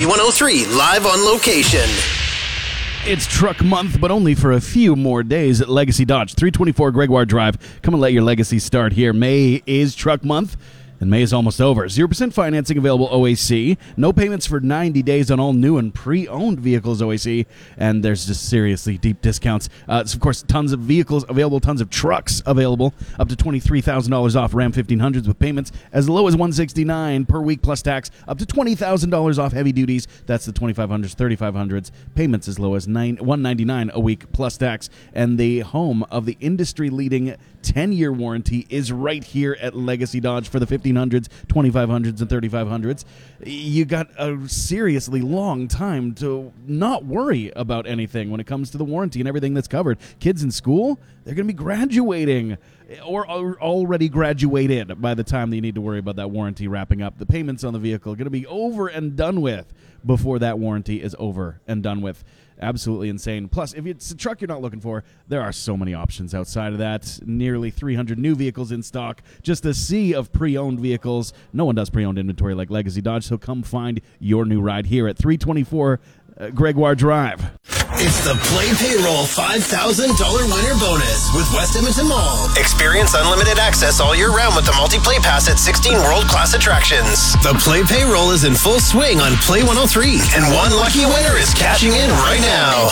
103 live on location. It's Truck Month, but only for a few more days at Legacy Dodge, 324 Gregoire Drive. Come and let your legacy start here. May is Truck Month, and May is almost over. 0% financing available OAC. No payments for 90 days on all new and pre-owned vehicles OAC. And there's just seriously deep discounts. Of course, tons of vehicles available, tons of trucks available. Up to $23,000 off Ram 1500s with payments as low as $169 per week plus tax. Up to $20,000 off heavy duties. That's the 2500s, 3500s. Payments as low as $199 a week plus tax. And the home of the industry-leading 10-year warranty is right here at Legacy Dodge for the 1500s, 2500s, and 3500s. You got a seriously long time to not worry about anything when it comes to the warranty and everything that's covered. Kids in school, they're going to be graduating or already graduated by the time they need to worry about that warranty wrapping up. The payments on the vehicle are going to be over and done with before that warranty is over and done with. Absolutely insane. Plus, if it's a truck you're not looking for, there are so many options outside of that. Nearly 300 new vehicles in stock. Just a sea of pre-owned vehicles. No one does pre-owned inventory like Legacy Dodge, so come find your new ride here at 324 Gregoire Drive. It's the Play Payroll $5,000 winner bonus with West Edmonton Mall. Experience unlimited access all year round with the multi-play pass at 16 world-class attractions. The Play Payroll is in full swing on Play 103, and one lucky winner is cashing in right now.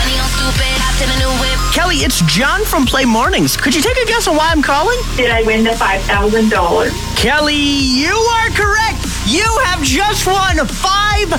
Kelly, it's John from Play Mornings. Could you take a guess on why I'm calling? Did I win the $5,000? Kelly, you are correct. You have just won $5,000.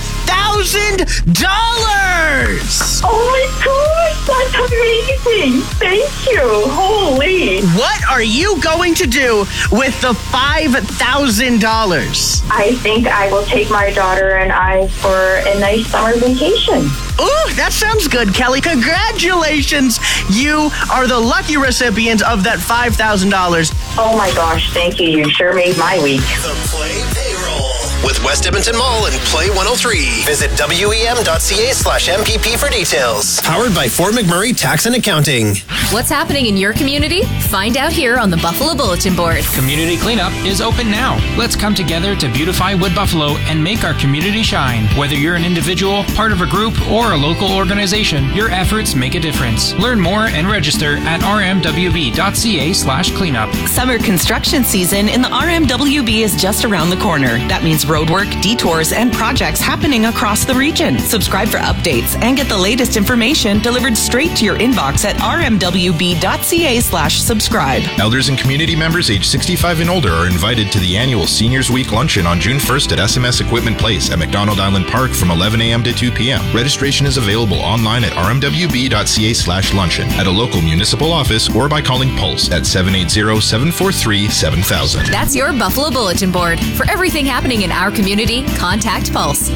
Oh my gosh, that's amazing. Thank you. Holy. What are you going to do with the $5,000? I think I will take my daughter and I for a nice summer vacation. Ooh, that sounds good, Kelly. Congratulations. You are the lucky recipient of that $5,000. Oh my gosh, thank you. You sure made my week. The Play Payroll with West Edmonton Mall and Play 103. Visit wem.ca/MPP for details. Powered by Fort McMurray Tax and Accounting. What's happening in your community? Find out here on the Buffalo Bulletin Board. Community cleanup is open now. Let's come together to beautify Wood Buffalo and make our community shine. Whether you're an individual, part of a group, or a local organization, your efforts make a difference. Learn more and register at rmwb.ca/cleanup. Summer construction season in the RMWB is just around the corner. That means roadwork, detours, and projects happening across the region. Subscribe for updates and get the latest information delivered straight to your inbox at rmwb.ca/subscribe. Elders and community members age 65 and older are invited to the annual Seniors Week Luncheon on June 1st at SMS Equipment Place at McDonald Island Park from 11 a.m. to 2 p.m. Registration is available online at rmwb.ca/luncheon at a local municipal office or by calling Pulse at 780-743-7000. That's your Buffalo Bulletin Board. For everything happening in our community, contact Pulse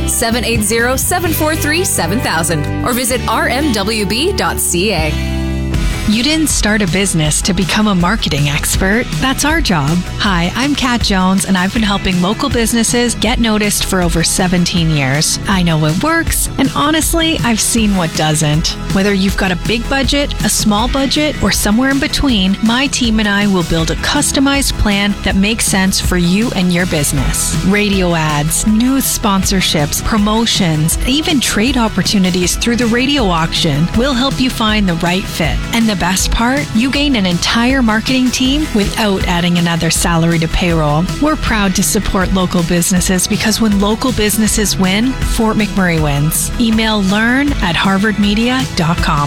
780-743-7000 or visit rmwb.ca. You didn't start a business to become a marketing expert. That's our job. Hi, I'm Kat Jones, and I've been helping local businesses get noticed for over 17 years. I know what works, and honestly, I've seen what doesn't. Whether you've got a big budget, a small budget, or somewhere in between, my team and I will build a customized plan that makes sense for you and your business. Radio ads, news sponsorships, promotions, even trade opportunities through the radio auction will help you find the right fit. And the best part, you gain an entire marketing team without adding another salary to payroll. We're proud to support local businesses because when local businesses win, Fort McMurray wins. Email learn@harvardmedia.com.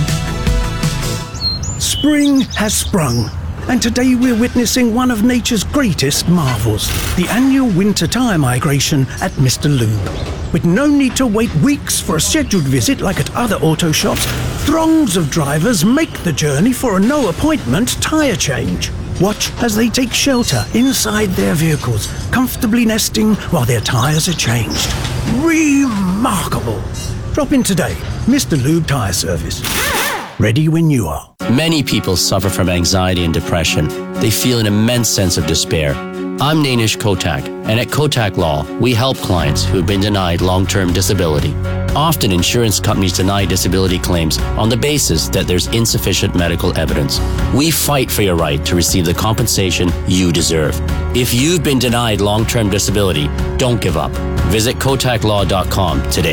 Spring has sprung, and today we're witnessing one of nature's greatest marvels, the annual winter tire migration at Mr. Lube. With no need to wait weeks for a scheduled visit like at other auto shops, throngs of drivers make the journey for a no-appointment tire change. Watch as they take shelter inside their vehicles, comfortably nesting while their tires are changed. Remarkable! Drop in today. Mr. Lube Tire Service. Ready when you are. Many people suffer from anxiety and depression. They feel an immense sense of despair. I'm Nainish Kotak, and at Kotak Law, we help clients who have been denied long-term disability. Often, insurance companies deny disability claims on the basis that there's insufficient medical evidence. We fight for your right to receive the compensation you deserve. If you've been denied long-term disability, don't give up. Visit kotaklaw.com today.